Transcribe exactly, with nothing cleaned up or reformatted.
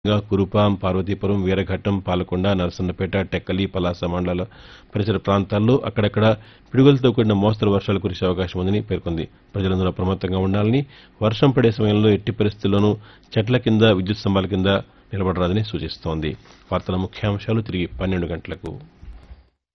కురుపాం, పార్వతీపురం, వీరఘట్టం, పాలకొండ, నరసన్నపేట, టెక్కలి, పలాస మండలాల పరిసర ప్రాంతాల్లో అక్కడక్కడ పిడుగులతో కూడిన మోస్తరు వర్షాలు కురిసే అవకాశం ఉందని పేర్కొంది. ప్రజలందరూ అప్రమత్తంగా ఉండాలని, వర్షం పడే సమయంలో ఎట్టి పరిస్థితుల్లోనూ చెట్ల కింద, విద్యుత్ స్తంభాల కింద నిలబడరాదని సూచిస్తోంది. వార్తల ముఖ్యాంశాలు తిరిగి పన్నెండు గంటలకు.